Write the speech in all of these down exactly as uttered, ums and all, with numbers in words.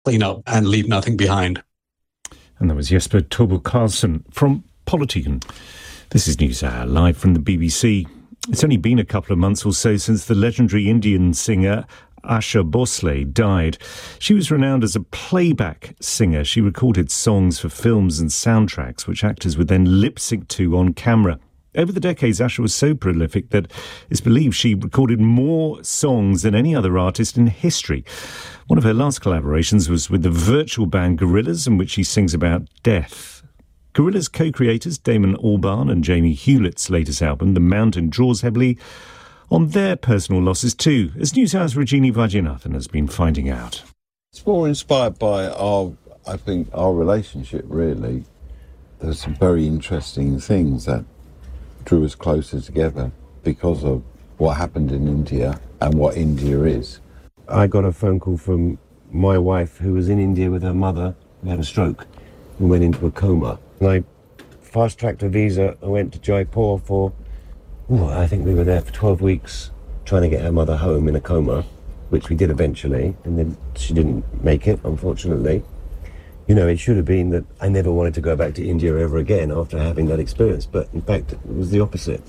clean up and leave nothing behind. And that was Jesper Torbo Carlsen from Politiken. This is NewsHour, live from the B B C. It's only been a couple of months or so since the legendary Indian singer Asha Bhosle died. She was renowned as a playback singer. She recorded songs for films and soundtracks, which actors would then lip-sync to on camera. Over the decades, Asha was so prolific that it's believed she recorded more songs than any other artist in history. One of her last collaborations was with the virtual band Gorillaz, in which she sings about death. Gorillaz co-creators Damon Albarn and Jamie Hewlett's latest album, The Mountain, draws heavily on their personal losses too, as NewsHour's Rajini Vaidyanathan has been finding out. It's more inspired by our, I think, our relationship, really. There's some very interesting things that drew us closer together because of what happened in India and what India is. I got a phone call from my wife, who was in India with her mother, who had a stroke and went into a coma. And I fast-tracked a visa and went to Jaipur for, ooh, I think we were there for twelve weeks, trying to get her mother home in a coma, which we did eventually, and then she didn't make it, unfortunately. You know, it should have been that I never wanted to go back to India ever again after having that experience, but in fact, it was the opposite.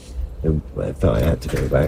I felt I had to go back,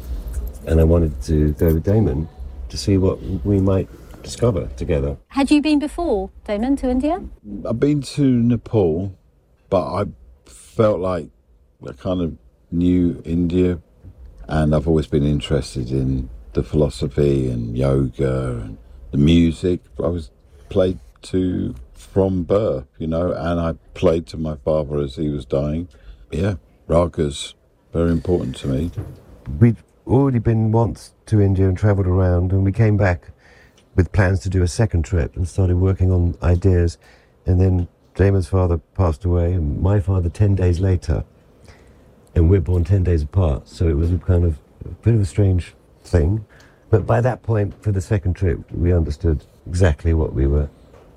and I wanted to go with Damon to see what we might discover together. Had you been before, Damon, to India? I've been to Nepal, but I felt like I kind of knew India, and I've always been interested in the philosophy and yoga and the music. I was played to from birth, you know, and I played to my father as he was dying. Yeah, raga's very important to me. We'd already been once to India and travelled around, and we came back with plans to do a second trip and started working on ideas. And then Damon's father passed away, and my father ten days later, and we're born ten days apart, so it was a kind of a bit of a strange thing. But by that point, for the second trip, we understood exactly what we were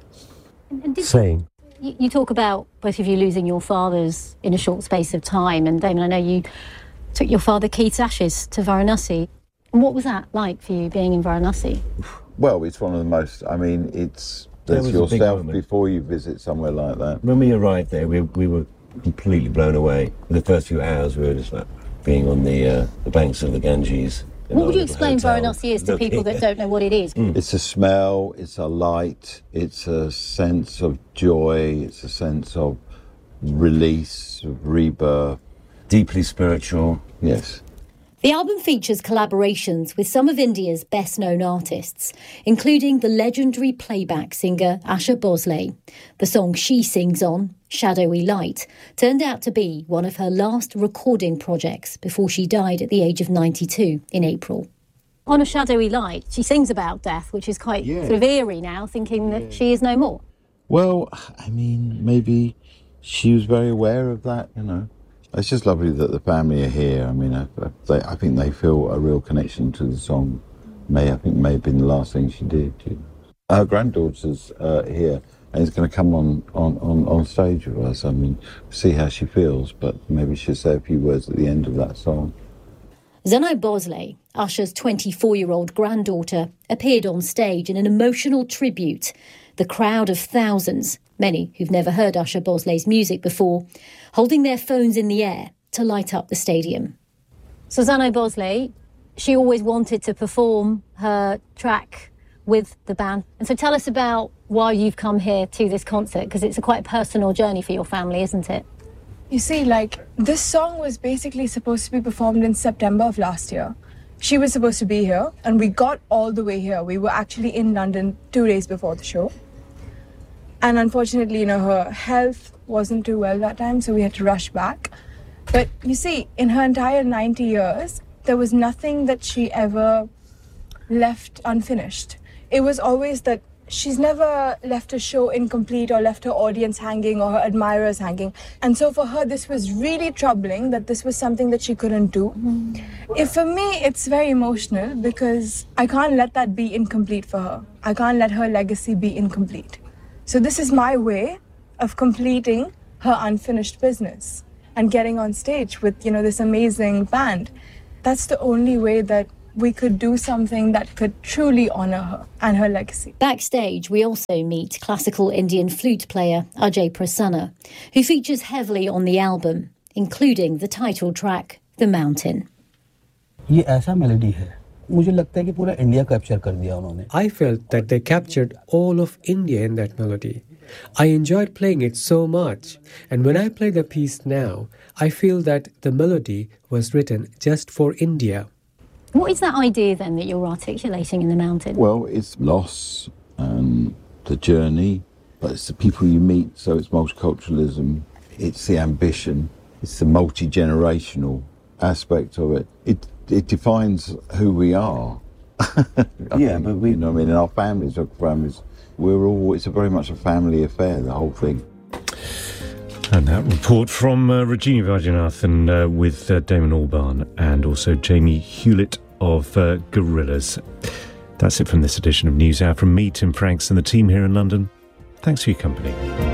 and did saying. You, you talk about both of you losing your fathers in a short space of time, and Damon, I know you took your father Keith's ashes to Varanasi. And what was that like for you, being in Varanasi? Well, it's one of the most, I mean, it's, there's yourself before you visit somewhere like that. When we arrived there, we, we were completely blown away. For the first few hours, we were just like being on the, uh, the banks of the Ganges. What would you explain Varanasi is to people that don't know what it is? Mm. It's a smell, it's a light, it's a sense of joy, it's a sense of release, of rebirth. Deeply spiritual. Yes. The album features collaborations with some of India's best-known artists, including the legendary playback singer Asha Bhosle. The song she sings on, Shadowy Light, turned out to be one of her last recording projects before she died at the age of ninety-two in April. On A Shadowy Light, she sings about death, which is quite yeah. sort of eerie now, thinking that yeah. she is no more. Well, I mean, maybe she was very aware of that, you know. It's just lovely that the family are here. I mean, I, they, I think they feel a real connection to the song. May I think may have been the last thing she did. You know. Her granddaughter's uh, here and is going to come on, on, on, on stage with us. I mean, see how she feels, but maybe she'll say a few words at the end of that song. Zanai Bhosle, Asha's twenty-four-year-old granddaughter, appeared on stage in an emotional tribute. The crowd of thousands, many who've never heard Asha Bhosle's music before, holding their phones in the air to light up the stadium. So Zanai Bhosle, she always wanted to perform her track with the band. And so tell us about why you've come here to this concert, because it's a quite personal journey for your family, isn't it? You see, like, this song was basically supposed to be performed in September of last year. She was supposed to be here, and we got all the way here. We were actually in London two days before the show. And unfortunately, you know, her health wasn't too well that time, so we had to rush back. But you see, in her entire ninety years, there was nothing that she ever left unfinished. It was always that she's never left a show incomplete or left her audience hanging or her admirers hanging. And so for her, this was really troubling that this was something that she couldn't do. Mm. If for me, it's very emotional because I can't let that be incomplete for her. I can't let her legacy be incomplete. So this is my way of completing her unfinished business and getting on stage with, you know, this amazing band. That's the only way that we could do something that could truly honour her and her legacy. Backstage, we also meet classical Indian flute player Ajay Prasanna, who features heavily on the album, including the title track, The Mountain. ये ऐसा melody है मुझे लगता है कि पूरा India capture कर दिया उन्होंने. I felt that they captured all of India in that melody. I enjoyed playing it so much, and when I play the piece now, I feel that the melody was written just for India. What is that idea then that you're articulating in The Mountain? Well, it's loss and the journey, but it's the people you meet, so it's multiculturalism, it's the ambition, it's the multi-generational aspect of it. It it defines who we are. Yeah, think, but we... You know what I mean? In our families, our families, we're all, it's a very much a family affair, the whole thing. And that report from uh, Regina Vajanathan uh, with uh, Damon Albarn and also Jamie Hewlett of uh, Gorillaz. That's it from this edition of NewsHour. From me, Tim Franks, and the team here in London, thanks for your company.